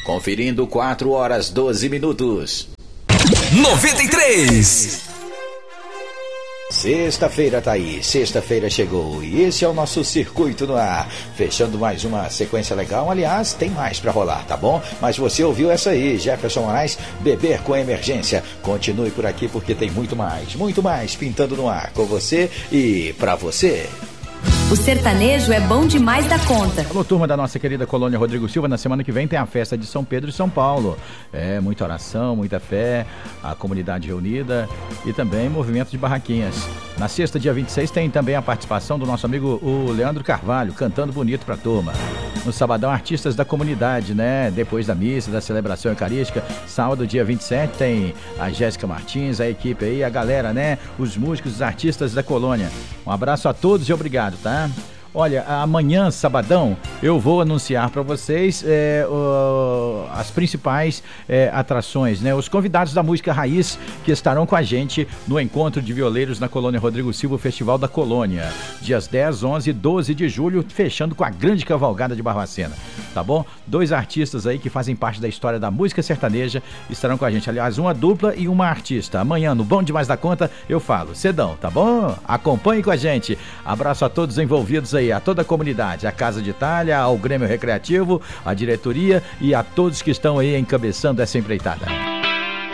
Conferindo 4 horas 12 minutos. 93. Sexta-feira tá aí, sexta-feira chegou e esse é o nosso Circuito no Ar, fechando mais uma sequência legal. Aliás, tem mais pra rolar, tá bom? Mas você ouviu essa aí, Jefferson Moraes, Beber com Emergência. Continue por aqui porque tem muito mais pintando no ar com você e pra você. O sertanejo é bom demais da conta. Alô, turma da nossa querida Colônia Rodrigo Silva, na semana que vem tem a festa de São Pedro e São Paulo. Muita oração, muita fé, a comunidade reunida e também movimento de barraquinhas. Na sexta, dia 26, tem também a participação do nosso amigo o Leandro Carvalho, cantando bonito pra turma. No sabadão, artistas da comunidade, né? Depois da missa, da celebração eucarística. Sábado, dia 27, tem a Jéssica Martins, a equipe aí, a galera, né? Os músicos, os artistas da colônia. Um abraço a todos e obrigado, tá? Olha, amanhã, sabadão, eu vou anunciar para vocês as principais atrações, né? Os convidados da música raiz que estarão com a gente no Encontro de Violeiros na Colônia Rodrigo Silva, Festival da Colônia. Dias 10, 11 e 12 de julho, fechando com a grande cavalgada de Barbacena, tá bom? 2 artistas aí que fazem parte da história da música sertaneja estarão com a gente. Aliás, uma dupla e uma artista. Amanhã, no Bom Demais da Conta, eu falo cedão, tá bom? Acompanhe com a gente. Abraço a todos os envolvidos aí, a toda a comunidade, a Casa de Itália, ao Grêmio Recreativo, a diretoria e a todos que estão aí encabeçando essa empreitada.